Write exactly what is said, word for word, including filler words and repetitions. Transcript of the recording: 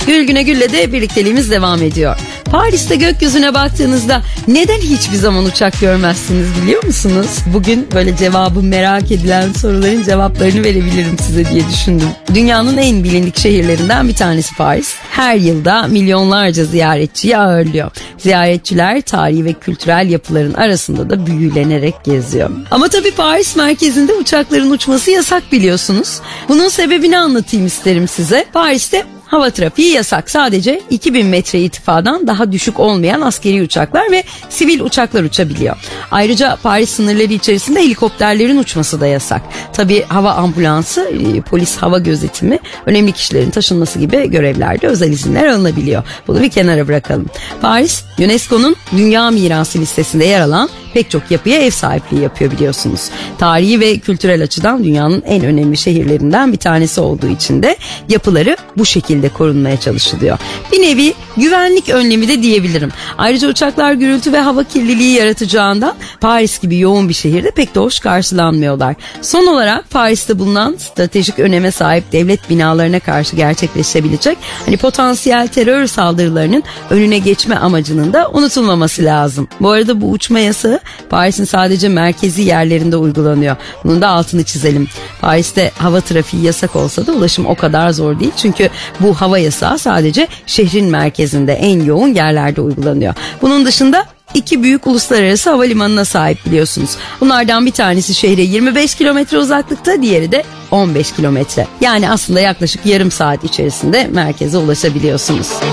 Gül Güne Gül'le de birlikteliğimiz devam ediyor. Paris'te gökyüzüne baktığınızda neden hiçbir zaman uçak görmezsiniz biliyor musunuz? Bugün böyle cevabı merak edilen soruların cevaplarını verebilirim size diye düşündüm. Dünyanın en bilindik şehirlerinden bir tanesi Paris. Her yılda milyonlarca ziyaretçiyi ağırlıyor. Ziyaretçiler tarihi ve kültürel yapıların arasında da büyülenerek geziyor. Ama tabii Paris merkezinde uçakların uçması yasak biliyorsunuz. Bunun sebebini anlatayım isterim size. Paris'te hava trafiği yasak. Sadece iki bin metre irtifadan daha düşük olmayan askeri uçaklar ve sivil uçaklar uçabiliyor. Ayrıca Paris sınırları içerisinde helikopterlerin uçması da yasak. Tabii hava ambulansı, polis hava gözetimi, önemli kişilerin taşınması gibi görevlerde özel izinler alınabiliyor. Bunu bir kenara bırakalım. Paris, UNESCO'nun Dünya Mirası listesinde yer alan pek çok yapıya ev sahipliği yapıyor biliyorsunuz. Tarihi ve kültürel açıdan dünyanın en önemli şehirlerinden bir tanesi olduğu için de yapıları bu şekilde korunmaya çalışılıyor. Bir nevi güvenlik önlemi de diyebilirim. Ayrıca uçaklar gürültü ve hava kirliliği yaratacağından Paris gibi yoğun bir şehirde pek de hoş karşılanmıyorlar. Son olarak Paris'te bulunan stratejik öneme sahip devlet binalarına karşı gerçekleşebilecek hani potansiyel terör saldırılarının önüne geçme amacının da unutulmaması lazım. Bu arada bu uçma yasağı Paris'in sadece merkezi yerlerinde uygulanıyor. Bunun da altını çizelim. Paris'te hava trafiği yasak olsa da ulaşım o kadar zor değil. Çünkü bu hava yasağı sadece şehrin merkezinde en yoğun yerlerde uygulanıyor. Bunun dışında iki büyük uluslararası havalimanına sahip biliyorsunuz. Bunlardan bir tanesi şehre yirmi beş kilometre uzaklıkta, diğeri de on beş kilometre. Yani aslında yaklaşık yarım saat içerisinde merkeze ulaşabiliyorsunuz.